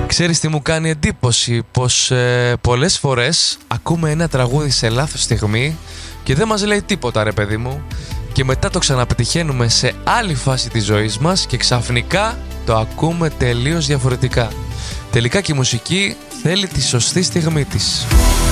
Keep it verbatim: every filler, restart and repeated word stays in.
Ξέρεις τι μου κάνει εντύπωση? Πως ε, πολλές φορές ακούμε ένα τραγούδι σε λάθος στιγμή και δεν μας λέει τίποτα, ρε παιδί μου, και μετά το ξαναπετυχαίνουμε σε άλλη φάση της ζωής μας και ξαφνικά το ακούμε τελείως διαφορετικά. Τελικά και η μουσική θέλει τη σωστή στιγμή της.